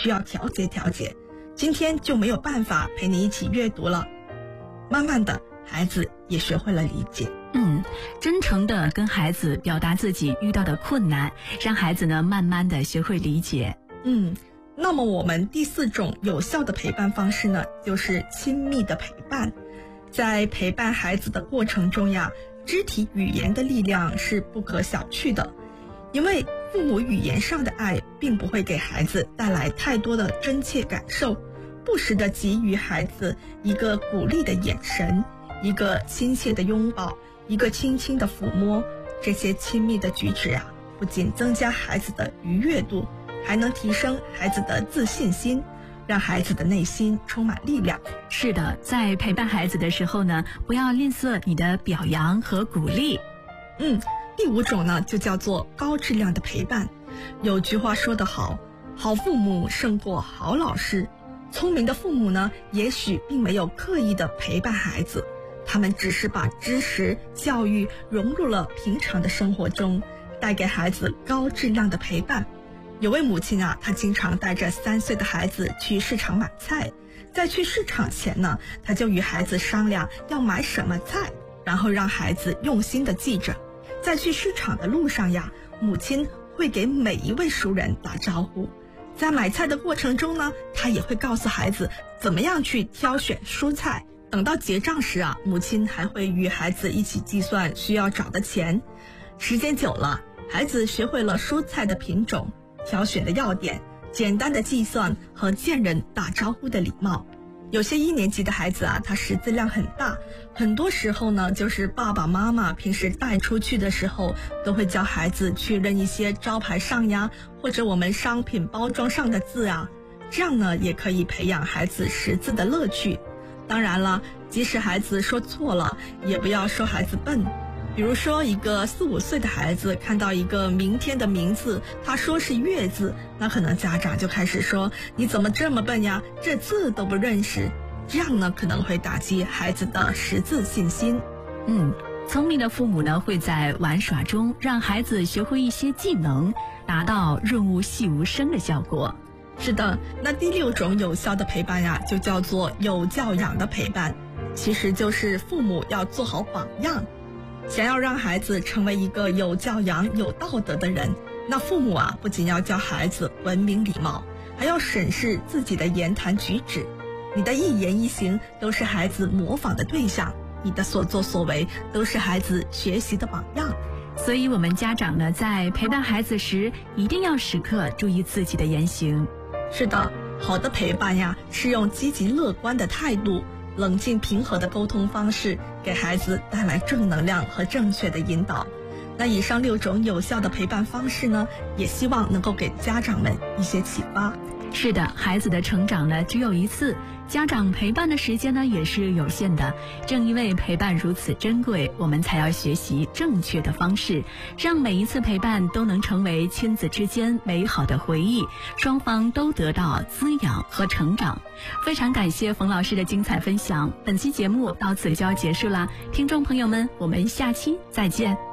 需要调节调节，今天就没有办法陪你一起阅读了。慢慢的，孩子也学会了理解。 真诚的跟孩子表达自己遇到的困难，让孩子呢慢慢的学会理解。 那么我们第4种有效的陪伴方式呢，就是亲密的陪伴。在陪伴孩子的过程中呀，肢体语言的力量是不可小觑的。因为父母语言上的爱并不会给孩子带来太多的真切感受，不时地给予孩子一个鼓励的眼神，一个亲切的拥抱，一个轻轻的抚摸，这些亲密的举止啊，不仅增加孩子的愉悦度，还能提升孩子的自信心，让孩子的内心充满力量。 是的，在陪伴孩子的时候呢，不要吝啬你的表扬和鼓励。 第5种呢，就叫做高质量的陪伴。有句话说得好，好父母胜过好老师。聪明的父母呢，也许并没有刻意的陪伴孩子，他们只是把知识、教育融入了平常的生活中，带给孩子高质量的陪伴。有位母亲啊，她经常带着3岁的孩子去市场买菜，在去市场前呢，她就与孩子商量要买什么菜，然后让孩子用心的记着。在去市场的路上呀，母亲会给每一位熟人打招呼。在买菜的过程中呢，她也会告诉孩子怎么样去挑选蔬菜。等到结账时啊，母亲还会与孩子一起计算需要找的钱。时间久了，孩子学会了蔬菜的品种、挑选的要点、简单的计算和见人打招呼的礼貌。有些1年级的孩子啊，他识字量很大，很多时候呢，就是爸爸妈妈平时带出去的时候，都会教孩子去认一些招牌上呀，或者我们商品包装上的字啊，这样呢，也可以培养孩子识字的乐趣。当然了，即使孩子说错了，也不要说孩子笨。比如说一个4、5岁的孩子看到一个明天的名字，他说是月字，那可能家长就开始说，你怎么这么笨呀，这字都不认识。这样呢，可能会打击孩子的识字信心。 聪明的父母呢，会在玩耍中让孩子学会一些技能，达到润物细无声的效果。 是的，那第6种有效的陪伴呀，就叫做有教养的陪伴，其实就是父母要做好榜样。想要让孩子成为一个有教养、有道德的人，那父母啊，不仅要教孩子文明礼貌，还要审视自己的言谈举止。你的一言一行都是孩子模仿的对象，你的所作所为都是孩子学习的榜样。 所以我们家长呢，在陪伴孩子时，一定要时刻注意自己的言行。 是的，好的陪伴呀，是用积极乐观的态度，冷静平和的沟通方式，给孩子带来正能量和正确的引导。那以上6种有效的陪伴方式呢，也希望能够给家长们一些启发。 是的，孩子的成长呢只有一次，家长陪伴的时间呢也是有限的。正因为陪伴如此珍贵，我们才要学习正确的方式，让每一次陪伴都能成为亲子之间美好的回忆，双方都得到滋养和成长。非常感谢冯老师的精彩分享，本期节目到此就要结束啦，听众朋友们，我们下期再见。